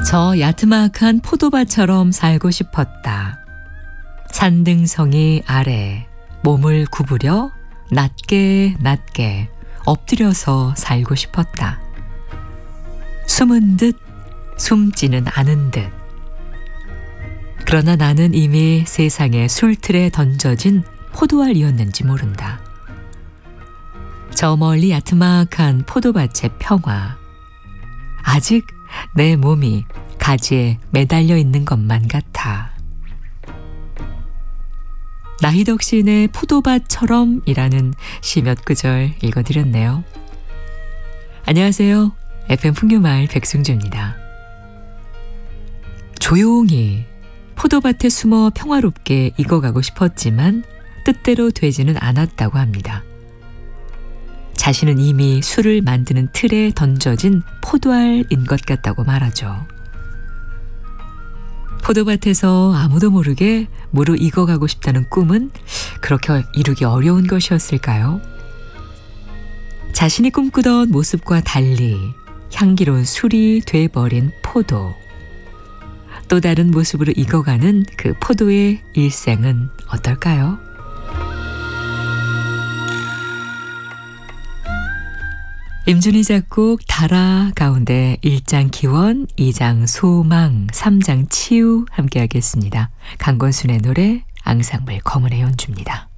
저 야트막한 포도밭처럼 살고 싶었다. 산등성이 아래 몸을 구부려 낮게 낮게 엎드려서 살고 싶었다. 숨은 듯 숨지는 않은 듯. 그러나 나는 이미 세상의 술틀에 던져진 포도알이었는지 모른다. 저 멀리 야트막한 포도밭의 평화. 아직 내 몸이 가지에 매달려 있는 것만 같아. 나희덕 시인의 포도밭처럼 이라는 시 몇 구절 읽어드렸네요. 안녕하세요. FM 풍류마을 백승주입니다. 조용히 포도밭에 숨어 평화롭게 익어가고 싶었지만 뜻대로 되지는 않았다고 합니다. 자신은 이미 술을 만드는 틀에 던져진 포도알인 것 같다고 말하죠. 포도밭에서 아무도 모르게 무르 익어가고 싶다는 꿈은 그렇게 이루기 어려운 것이었을까요? 자신이 꿈꾸던 모습과 달리 향기로운 술이 돼버린 포도. 또 다른 모습으로 익어가는 그 포도의 일생은 어떨까요? 임준희 작곡 달아 가운데 1장 기원, 2장 소망, 3장 치유 함께하겠습니다. 강건순의 노래 앙상블 검은의 연주입니다.